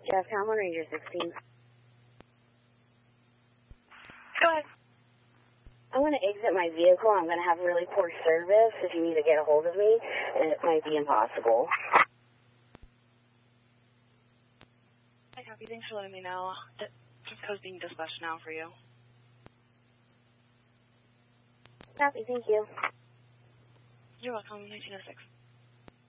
Jeff, I'm on Ranger 16. Go ahead. I'm going to exit my vehicle. I'm going to have really poor service if you need to get a hold of me, and it might be impossible. I copy. Thanks for letting me know. Just code's being dispatched now for you. Copy, thank you. You're welcome. 1906.